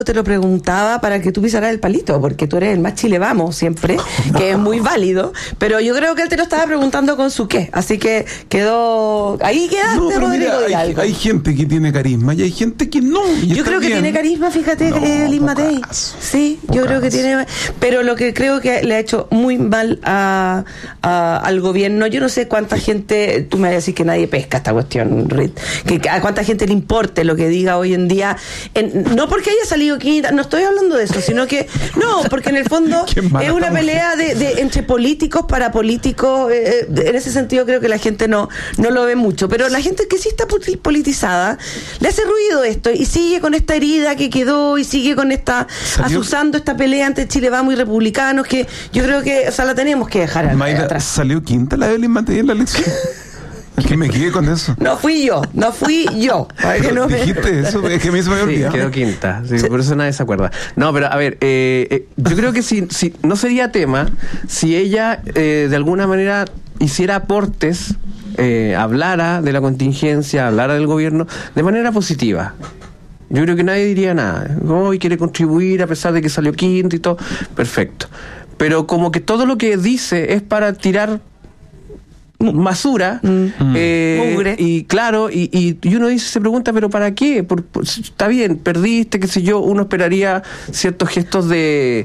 te lo preguntaba para que tú pisaras el palito, porque tú eres el más Chile vamos siempre, que es muy válido, pero yo creo que él te lo estaba preguntando con su qué, así que quedó... Ahí quedaste, no, pero Rodrigo. Mira, hay gente que tiene carisma y hay gente que no. Yo creo que tiene carisma, fíjate, Liz Matei. Sí, yo creo que tiene... Pero lo que creo que le ha hecho muy mal al gobierno, yo no sé cuánta gente, tú me vas a decir que nadie pesca esta cuestión, Rit, que a cuánta gente le importe lo que diga hoy en día, no porque haya salido Quinta, no estoy hablando de eso, sino que, no, porque en el fondo es una pelea entre políticos para políticos, en ese sentido creo que la gente no lo ve mucho, pero la gente que sí está politizada, le hace ruido esto y sigue con esta herida que quedó y sigue con azuzando esta pelea entre Chile Vamos y republicanos, que yo creo que, o sea, la tenemos que dejar atrás. ¿Salió quinta la Evelyn Matei en la elección? Que me quedé con eso. No fui yo. Que no dijiste eso, es que me hizo olvidar. Sí, quedó quinta, sí, por eso nadie se acuerda. No, pero a ver, yo creo que si no sería tema si ella de alguna manera hiciera aportes, hablara de la contingencia, hablara del gobierno de manera positiva. Yo creo que nadie diría nada. Hoy quiere contribuir a pesar de que salió quinto y todo. Perfecto. Pero como que todo lo que dice es para tirar basura, y claro, y uno se pregunta, pero ¿para qué? Está bien, perdiste, qué sé yo, uno esperaría ciertos gestos de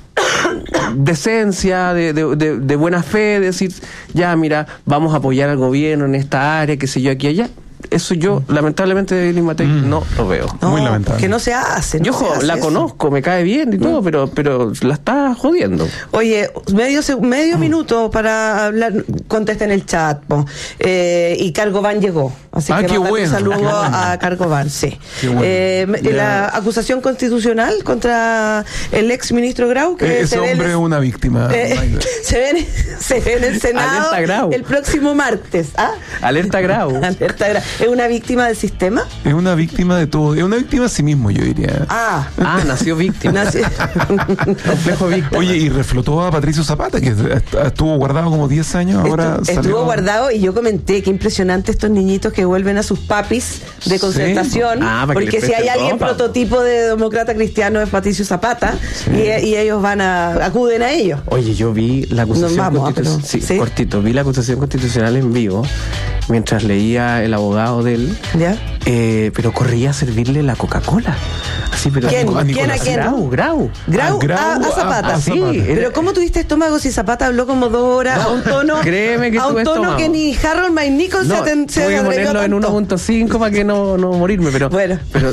decencia, de buena fe, de decir, ya mira, vamos a apoyar al gobierno en esta área, qué sé yo, aquí y allá. Eso yo, lamentablemente, de Evelyn Matei no lo veo. No, muy lamentable. Que no se hace. Yo la conozco, me cae bien y todo, pero la está jodiendo. Oye, medio minuto para hablar, contesta en el chat. Y Cargovan llegó. Así que qué bueno, un saludo a Cargovan, sí. Bueno. La acusación constitucional contra el ex ministro Grau, que ese hombre es una víctima. Se ve en el Senado el próximo martes. Alerta Grau. Alerta Grau. ¿Es una víctima del sistema? Es una víctima de todo. Es una víctima a sí mismo, yo diría. Nació víctima. Complejo víctima. Oye, y reflotó a Patricio Zapata, que estuvo guardado como 10 años. Ahora estuvo guardado, y yo comenté que impresionante estos niñitos que vuelven a sus papis de concertación. Porque si hay alguien prototipo de demócrata cristiano es Patricio Zapata, y ellos acuden a ellos. Oye, yo vi la acusación constitucional. Cortito, vi la acusación constitucional en vivo mientras leía el abogado de él. ¿Ya? Pero corría a servirle la Coca-Cola. Así, pero ¿Quién a quién? Grau. A Zapata. Sí. Pero ¿cómo tuviste estómago si Zapata habló como 2 horas a un tono? Créeme que a un tono que ni Harold Michael se voy a ponerlo en 1.5 para que no morirme, pero bueno. Pero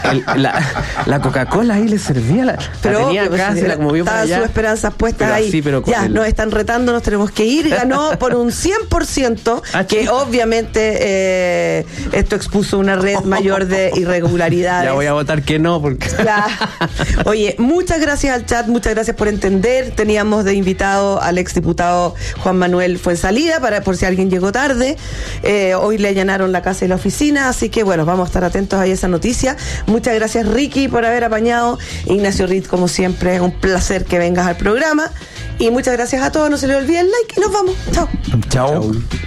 la Coca-Cola ahí le servía la tenía acá, se la movió para allá. Sus esperanzas puestas pero ahí. Así, pero ya, nos están retando, nos tenemos que ir. Ganó por un 100%, que obviamente esto expuso una red mayor de irregularidades. Ya voy a votar que no, porque... Ya. Oye, muchas gracias al chat, muchas gracias por entender. Teníamos de invitado al exdiputado Juan Manuel Fuenzalida, por si alguien llegó tarde. Hoy le allanaron la casa y la oficina, así que bueno, vamos a estar atentos a esa noticia. Muchas gracias, Ricky, por haber apañado. Ignacio Rit, como siempre, es un placer que vengas al programa. Y muchas gracias a todos, no se les olvide el like y nos vamos. Chao. Chao.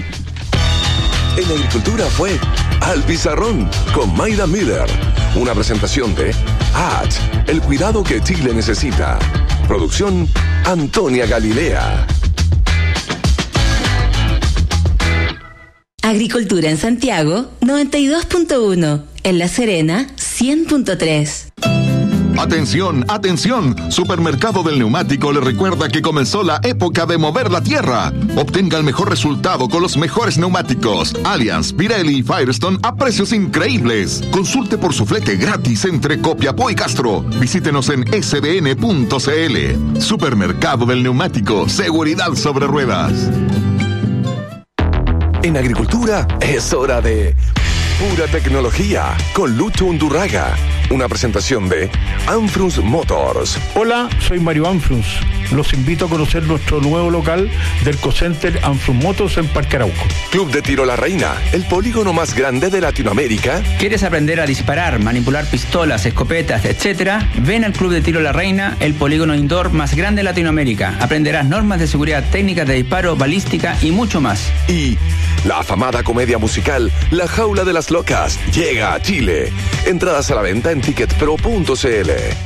En Agricultura fue Al Pizarrón con Mayra Miller. Una presentación de AT, el cuidado que Chile necesita. Producción Antonia Galilea. Agricultura en Santiago, 92.1. En La Serena, 100.3. Atención, atención. Supermercado del Neumático le recuerda que comenzó la época de mover la tierra. Obtenga el mejor resultado con los mejores neumáticos Allianz, Pirelli y Firestone a precios increíbles. Consulte por su flete gratis entre Copiapó y Castro. Visítenos en sbn.cl. Supermercado del Neumático, seguridad sobre ruedas. En Agricultura es hora de Pura Tecnología con Lucho Undurraga. Una presentación de Anfrunz Motors. Hola, soy Mario Anfrunz. Los invito a conocer nuestro nuevo local del Cocenter Anfrunz Motors en Parque Arauco. Club de Tiro La Reina, el polígono más grande de Latinoamérica. ¿Quieres aprender a disparar, manipular pistolas, escopetas, etcétera? Ven al Club de Tiro La Reina, el polígono indoor más grande de Latinoamérica. Aprenderás normas de seguridad, técnicas de disparo, balística y mucho más. Y la afamada comedia musical La Jaula de las Locas llega a Chile. Entradas a la venta en ticketpro.cl.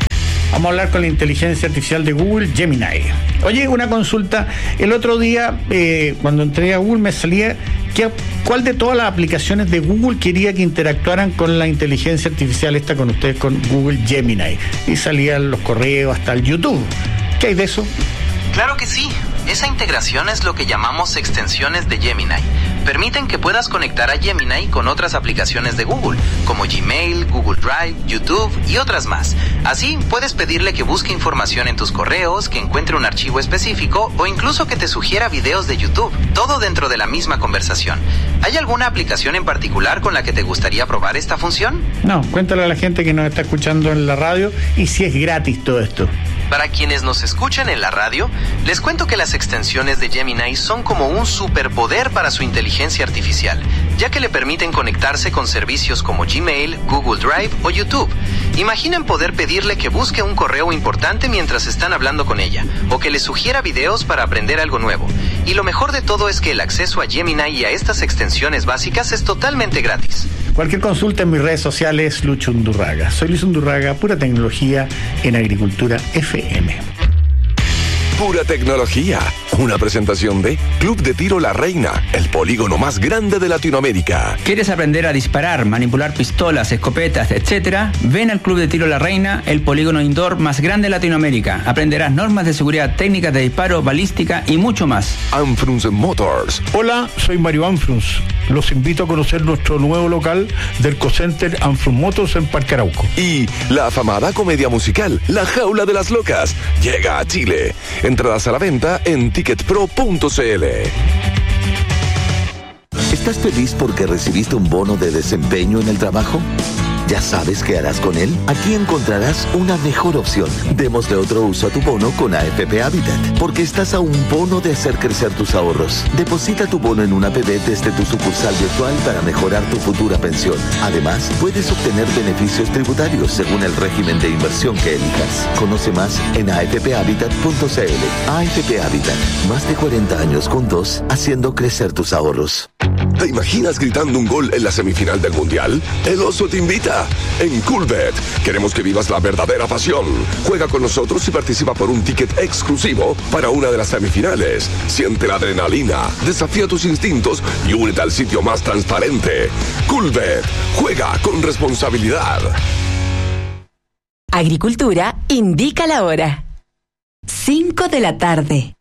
Vamos a hablar con la inteligencia artificial de Google, Gemini. Oye, una consulta. El otro día, cuando entré a Google, me salía cuál de todas las aplicaciones de Google quería que interactuaran con la inteligencia artificial esta con ustedes, con Google Gemini. Y salían los correos, hasta el YouTube. ¿Qué hay de eso? Claro que sí. Esa integración es lo que llamamos extensiones de Gemini. Permiten que puedas conectar a Gemini con otras aplicaciones de Google, como Gmail, Google Drive, YouTube y otras más. Así, puedes pedirle que busque información en tus correos, que encuentre un archivo específico o incluso que te sugiera videos de YouTube, todo dentro de la misma conversación. ¿Hay alguna aplicación en particular con la que te gustaría probar esta función? No, cuéntale a la gente que nos está escuchando en la radio y si es gratis todo esto. Para quienes nos escuchan en la radio, les cuento que las extensiones de Gemini son como un superpoder para su inteligencia artificial, ya que le permiten conectarse con servicios como Gmail, Google Drive o YouTube. Imaginen poder pedirle que busque un correo importante mientras están hablando con ella, o que le sugiera videos para aprender algo nuevo. Y lo mejor de todo es que el acceso a Gemini y a estas extensiones básicas es totalmente gratis. Cualquier consulta en mis redes sociales, Lucho Undurraga. Soy Luis Undurraga, pura tecnología en Agricultura FM. Pura tecnología. Una presentación de Club de Tiro La Reina, el polígono más grande de Latinoamérica. ¿Quieres aprender a disparar, manipular pistolas, escopetas, etcétera? Ven al Club de Tiro La Reina, el polígono indoor más grande de Latinoamérica. Aprenderás normas de seguridad, técnicas de disparo, balística y mucho más. Anfrunz Motors. Hola, soy Mario Anfrunz. Los invito a conocer nuestro nuevo local del Cocenter Anfrunz Motors en Parque Arauco. Y la afamada comedia musical La Jaula de las Locas llega a Chile. Entradas a la venta en ticketpro.cl. ¿Estás feliz porque recibiste un bono de desempeño en el trabajo? ¿Ya sabes qué harás con él? Aquí encontrarás una mejor opción. Démosle otro uso a tu bono con AFP Habitat, porque estás a un bono de hacer crecer tus ahorros. Deposita tu bono en una APB desde tu sucursal virtual para mejorar tu futura pensión. Además, puedes obtener beneficios tributarios según el régimen de inversión que elijas. Conoce más en afphabitat.cl. AFP Habitat, más de 40 años juntos, haciendo crecer tus ahorros. ¿Te imaginas gritando un gol en la semifinal del Mundial? El Oso te invita. En Coolbet queremos que vivas la verdadera pasión. Juega con nosotros y participa por un ticket exclusivo para una de las semifinales. Siente la adrenalina, desafía tus instintos y únete al sitio más transparente. Coolbet. Juega con responsabilidad. Agricultura indica la hora. 5 de la tarde.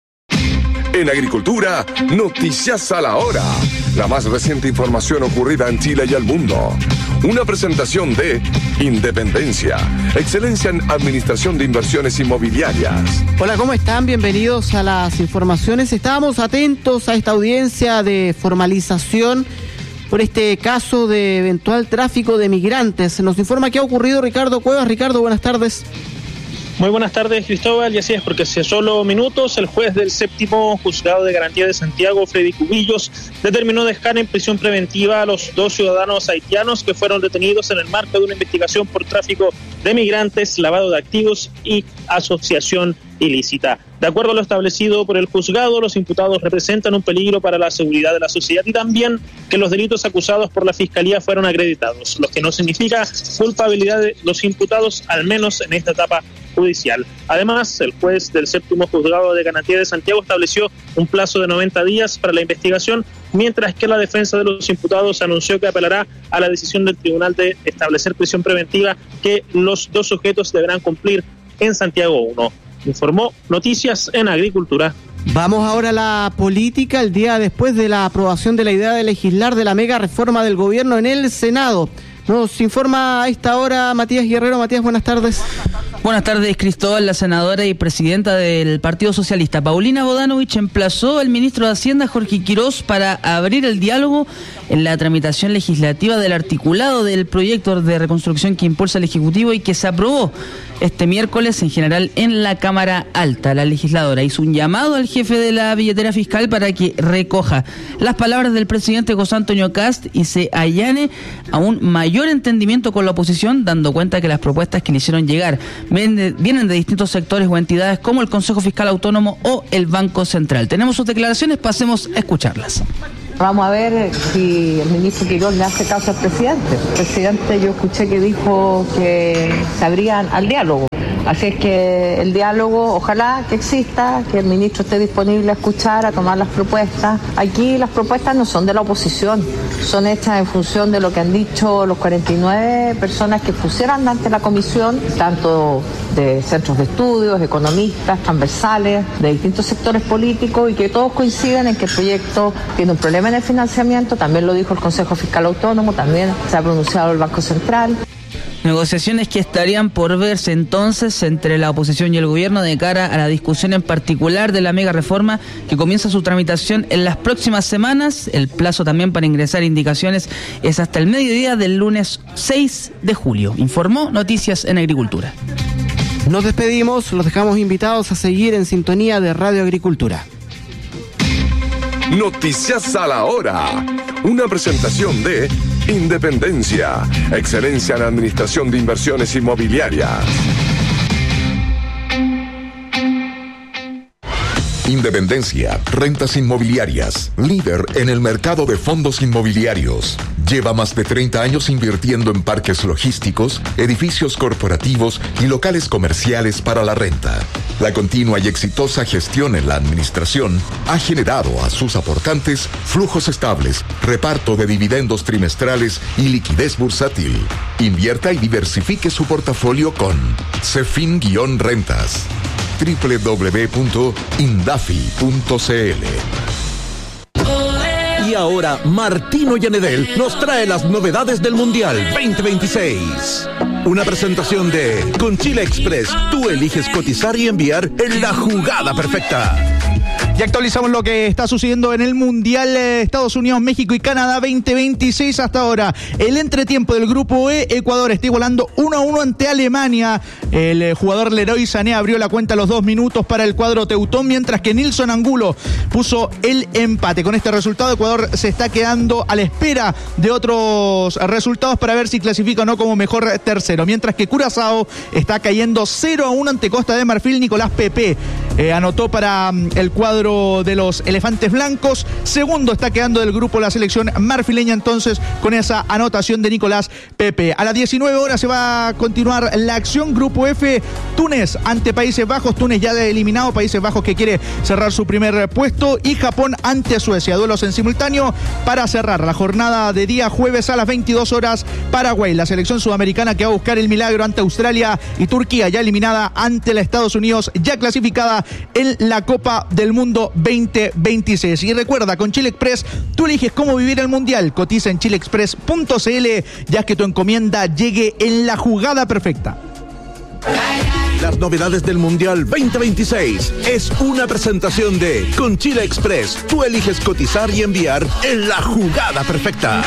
En Agricultura, noticias a la hora. La más reciente información ocurrida en Chile y el mundo. Una presentación de Independencia, excelencia en administración de inversiones inmobiliarias. Hola, ¿cómo están? Bienvenidos a las informaciones. Estábamos atentos a esta audiencia de formalización por este caso de eventual tráfico de migrantes. Nos informa qué ha ocurrido Ricardo Cuevas. Ricardo, buenas tardes. Muy buenas tardes, Cristóbal, y así es, porque hace solo minutos el juez del séptimo juzgado de garantía de Santiago, Freddy Cubillos, determinó dejar en prisión preventiva a los 2 ciudadanos haitianos que fueron detenidos en el marco de una investigación por tráfico de migrantes, lavado de activos y asociación ilícita. De acuerdo a lo establecido por el juzgado, los imputados representan un peligro para la seguridad de la sociedad y también que los delitos acusados por la Fiscalía fueron acreditados, lo que no significa culpabilidad de los imputados, al menos en esta etapa judicial. Además, el juez del séptimo juzgado de garantía de Santiago estableció un plazo de 90 días para la investigación, mientras que la defensa de los imputados anunció que apelará a la decisión del tribunal de establecer prisión preventiva que los 2 sujetos deberán cumplir en Santiago 1. Informó Noticias en Agricultura. Vamos ahora a la política. El día después de la aprobación de la idea de legislar de la mega reforma del gobierno en el Senado. Nos informa a esta hora Matías Guerrero. Matías, buenas tardes. Buenas tardes, Cristóbal. La senadora y presidenta del Partido Socialista, Paulina Bodanovich, emplazó al ministro de Hacienda, Jorge Quirós, para abrir el diálogo en la tramitación legislativa del articulado del proyecto de reconstrucción que impulsa el Ejecutivo y que se aprobó este miércoles en general en la Cámara Alta. La legisladora hizo un llamado al jefe de la billetera fiscal para que recoja las palabras del presidente José Antonio Kast y se allane a un mayor entendimiento con la oposición, dando cuenta que las propuestas que le hicieron llegar vienen de distintos sectores o entidades como el Consejo Fiscal Autónomo o el Banco Central. Tenemos sus declaraciones, pasemos a escucharlas. Vamos a ver si el ministro Quirós le hace caso al presidente. El presidente, yo escuché que dijo que se abrían al diálogo. Así es que el diálogo, ojalá que exista, que el ministro esté disponible a escuchar, a tomar las propuestas. Aquí las propuestas no son de la oposición, son hechas en función de lo que han dicho los 49 personas que pusieron ante la comisión, tanto de centros de estudios, economistas, transversales, de distintos sectores políticos, y que todos coinciden en que el proyecto tiene un problema en el financiamiento. También lo dijo el Consejo Fiscal Autónomo, también se ha pronunciado el Banco Central. Negociaciones que estarían por verse entonces entre la oposición y el gobierno de cara a la discusión en particular de la mega reforma que comienza su tramitación en las próximas semanas. El plazo también para ingresar indicaciones es hasta el mediodía del lunes 6 de julio. Informó Noticias en Agricultura. Nos despedimos, los dejamos invitados a seguir en sintonía de Radio Agricultura. Noticias a la hora. Una presentación de Independencia, excelencia en administración de inversiones inmobiliarias. Independencia, rentas inmobiliarias, líder en el mercado de fondos inmobiliarios. Lleva más de 30 años invirtiendo en parques logísticos, edificios corporativos y locales comerciales para la renta. La continua y exitosa gestión en la administración ha generado a sus aportantes flujos estables, reparto de dividendos trimestrales y liquidez bursátil. Invierta y diversifique su portafolio con Cefin-Rentas. www.indafi.cl. Y ahora Martino Yanedel nos trae las novedades del Mundial 2026. Una presentación de Con Chile Express, tú eliges cotizar y enviar en la jugada perfecta. Ya actualizamos lo que está sucediendo en el Mundial Estados Unidos, México y Canadá 2026 hasta ahora. El entretiempo del grupo E, Ecuador está igualando 1-1 ante Alemania. El jugador Leroy Sané abrió la cuenta a los 2 minutos para el cuadro teutón, mientras que Nilson Angulo puso el empate. Con este resultado, Ecuador se está quedando a la espera de otros resultados para ver si clasifica o no como mejor tercero. Mientras que Curazao está cayendo 0-1 ante Costa de Marfil. Nicolás Pepe anotó para el cuadro de los Elefantes Blancos. Segundo está quedando del grupo la selección marfileña, entonces, con esa anotación de Nicolás Pepe. A las 19 horas se va a continuar la acción. Grupo F, Túnez ante Países Bajos. Túnez ya eliminado, Países Bajos que quiere cerrar su primer puesto, y Japón ante Suecia. Duelos en simultáneo para cerrar la jornada de día jueves a las 22 horas. Paraguay, la selección sudamericana que va a buscar el milagro ante Australia, y Turquía ya eliminada ante la Estados Unidos, ya clasificada en la Copa del Mundo 2026. Y recuerda, con Chile Express tú eliges cómo vivir el Mundial. Cotiza en chileexpress.cl, ya que tu encomienda llegue en la jugada perfecta. Las novedades del Mundial 2026 es una presentación de Con Chile Express, tú eliges cotizar y enviar en la jugada perfecta.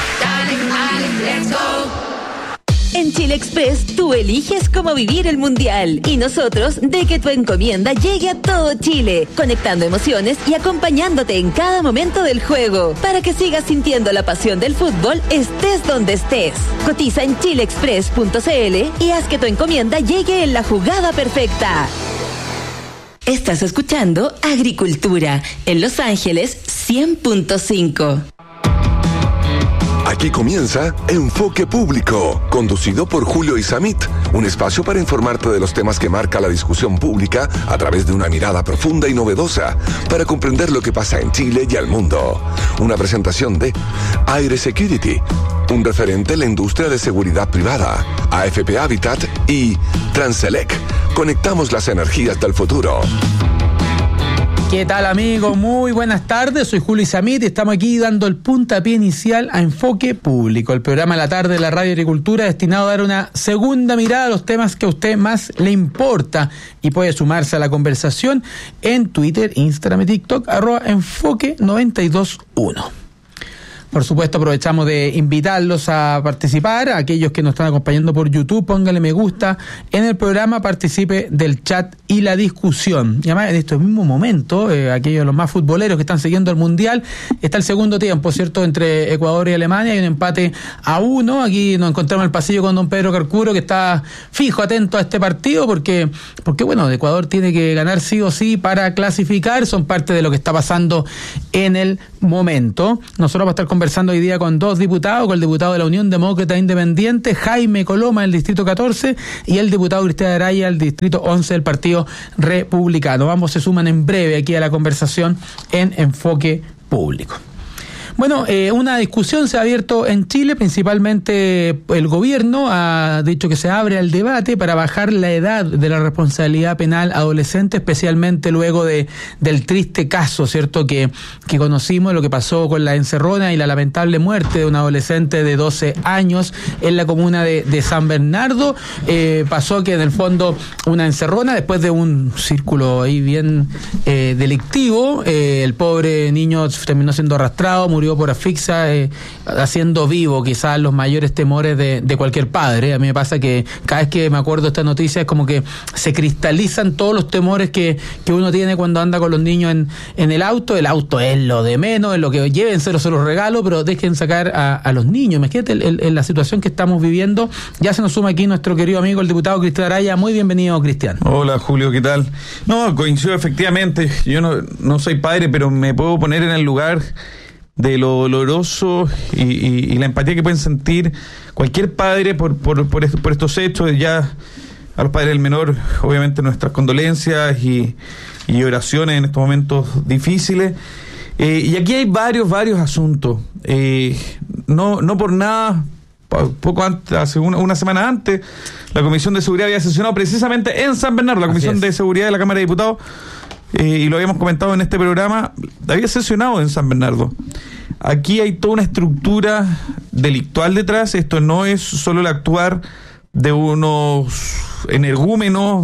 En Chile Express, tú eliges cómo vivir el Mundial, y nosotros de que tu encomienda llegue a todo Chile, conectando emociones y acompañándote en cada momento del juego, para que sigas sintiendo la pasión del fútbol, estés donde estés. Cotiza en chileexpress.cl y haz que tu encomienda llegue en la jugada perfecta. Estás escuchando Agricultura en Los Ángeles 100.5. Aquí comienza Enfoque Público, conducido por Julio Isamit, un espacio para informarte de los temas que marca la discusión pública a través de una mirada profunda y novedosa, para comprender lo que pasa en Chile y al mundo. Una presentación de Aire Security, un referente en la industria de seguridad privada, AFP Habitat y Transelec. Conectamos las energías del futuro. ¿Qué tal, amigos? Muy buenas tardes, soy Julio Isamit y estamos aquí dando el puntapié inicial a Enfoque Público, el programa de la tarde de la Radio Agricultura destinado a dar una segunda mirada a los temas que a usted más le importa, y puede sumarse a la conversación en Twitter, Instagram y TikTok, @enfoque921. Por supuesto, aprovechamos de invitarlos a participar. A aquellos que nos están acompañando por YouTube, póngale me gusta en el programa, participe del chat y la discusión. Y además, en este mismo momento, aquellos de los más futboleros que están siguiendo el Mundial, está el segundo tiempo, ¿cierto?, entre Ecuador y Alemania. Hay un empate a 1. Aquí nos encontramos en el pasillo con don Pedro Carcuro, que está fijo, atento a este partido, porque bueno, Ecuador tiene que ganar sí o sí para clasificar. Son parte de lo que está pasando en el momento. Nosotros vamos a estar conversando conversando hoy día con dos diputados, con el diputado de la Unión Demócrata Independiente, Jaime Coloma, del Distrito 14, y el diputado Cristian Araya, del Distrito 11 del Partido Republicano. Ambos se suman en breve aquí a la conversación en Enfoque Público. Bueno, una discusión se ha abierto en Chile, principalmente el gobierno ha dicho que se abre al debate para bajar la edad de la responsabilidad penal adolescente, especialmente luego del triste caso, ¿cierto?, que conocimos, lo que pasó con la encerrona y la lamentable muerte de un adolescente de 12 años en la comuna de San Bernardo. Pasó que en el fondo una encerrona, después de un círculo ahí bien delictivo, el pobre niño terminó siendo arrastrado, murió por asfixia, haciendo vivo quizás los mayores temores de cualquier padre. A mí me pasa que cada vez que me acuerdo de esta noticia es como que se cristalizan todos los temores que uno tiene cuando anda con los niños en el auto. El auto es lo de menos, es lo que lleven, se los regalo, pero dejen sacar a los niños. Imagínate en la situación que estamos viviendo. Ya se nos suma aquí nuestro querido amigo, el diputado Cristian Araya. Muy bienvenido, Cristian. Hola, Julio, ¿qué tal? No, coincido efectivamente. Yo no soy padre, pero me puedo poner en el lugar de lo doloroso y la empatía que pueden sentir cualquier padre por estos hechos. Ya a los padres del menor, obviamente, nuestras condolencias y oraciones en estos momentos difíciles. Y aquí hay varios asuntos. No por nada, poco antes, hace una semana antes, la Comisión de Seguridad había sesionado precisamente en San Bernardo, la Comisión de Seguridad de la Cámara de Diputados, y lo habíamos comentado en este programa, había sesionado en San Bernardo. Aquí hay toda una estructura delictual detrás. Esto no es solo el actuar de unos energúmenos,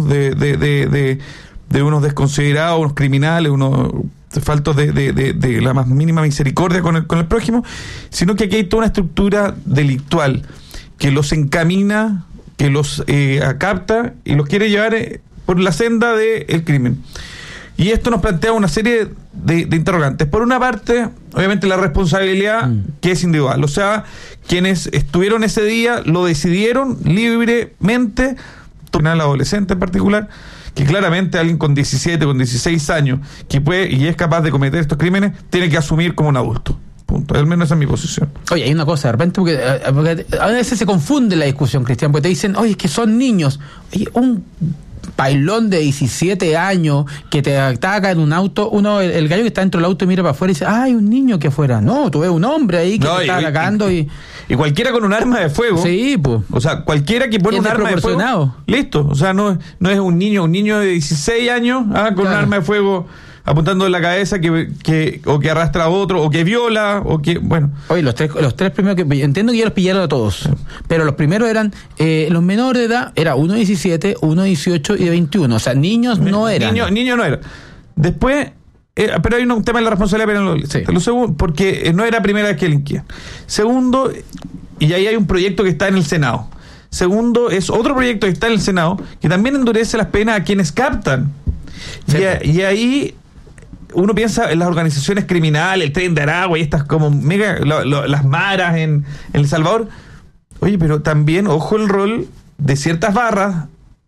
de unos desconsiderados, unos criminales, unos faltos de la más mínima misericordia con el prójimo, sino que aquí hay toda una estructura delictual que los encamina, que los capta y los quiere llevar por la senda del crimen. Y esto nos plantea una serie de interrogantes. Por una parte, obviamente la responsabilidad que es individual. O sea, quienes estuvieron ese día lo decidieron libremente, al adolescente en particular, que claramente alguien con 17, con 16 años, que puede y es capaz de cometer estos crímenes, tiene que asumir como un adulto. Punto. Al menos esa es mi posición. Oye, hay una cosa, de repente, porque a veces se confunde la discusión, Cristian, porque te dicen, oye, es que son niños. Oye, un pailón de 17 años que te ataca en un auto, el gallo que está dentro del auto mira para afuera y dice, hay un niño que afuera. No, tú ves un hombre ahí que te está atacando y cualquiera con un arma de fuego. Sí, pues. O sea, cualquiera que pone un arma de fuego. Listo. O sea, no es un niño de 16 años con un arma de fuego apuntando en la cabeza o que arrastra a otro, o que viola, o que, bueno. Oye, los tres primeros que entiendo que ya los pillaron a todos, sí. Pero los primeros eran los menores de edad, era uno de 17, uno de 18 y de 21, o sea, niños no eran. Niños no eran. Después, pero hay un tema de la responsabilidad penal, sí. Lo segundo, porque no era la primera vez que delinquían. Segundo, y ahí hay un proyecto que está en el Senado. Segundo, es otro proyecto que está en el Senado, que también endurece las penas a quienes captan. Sí. Y ahí uno piensa en las organizaciones criminales, el Tren de Aragua y estas como mega, las maras en El Salvador. Oye, pero también, ojo el rol de ciertas barras,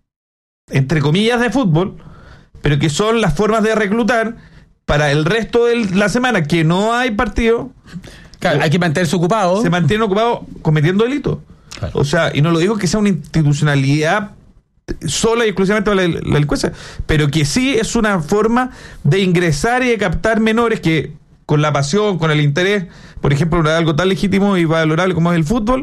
entre comillas, de fútbol, pero que son las formas de reclutar para el resto de la semana que no hay partido. Claro, hay que mantenerse ocupados. Se mantienen ocupados cometiendo delitos. Claro. O sea, y no lo digo que sea una institucionalidad sola y exclusivamente para la delincuencia, pero que sí es una forma de ingresar y de captar menores que con la pasión, con el interés, por ejemplo, algo tan legítimo y valorable como es el fútbol,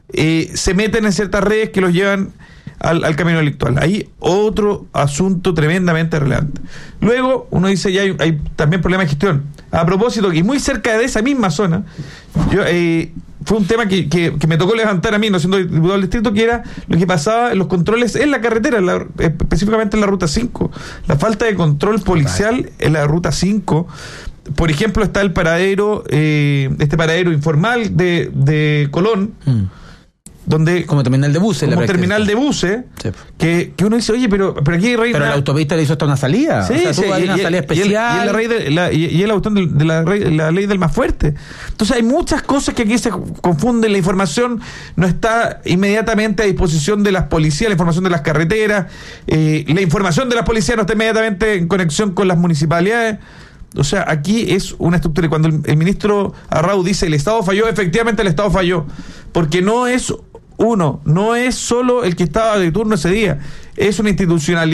se meten en ciertas redes que los llevan al camino delictual. Ahí otro asunto tremendamente relevante. Luego uno dice, ya hay también problemas de gestión. A propósito, y muy cerca de esa misma zona, fue un tema que me tocó levantar a mí, no siendo diputado del distrito, que era lo que pasaba en los controles en la carretera, específicamente en la Ruta 5. La falta de control policial en la Ruta 5. Por ejemplo, está el paradero, este paradero informal de Colón, donde como terminal de buses, como terminal de buses, sí. que uno dice, oye, pero aquí hay pero la autopista le hizo hasta una salida, sí, o sea, tú hay una salida especial y es la cuestión de la ley del más fuerte. Entonces hay muchas cosas que aquí se confunden. La información no está inmediatamente a disposición de las policías, la información de las carreteras, la información de las policías no está inmediatamente en conexión con las municipalidades. O sea, aquí es una estructura, y cuando el ministro Arrau dice el Estado falló, efectivamente el Estado falló, porque no es solo el que estaba de turno ese día, es una institucionalidad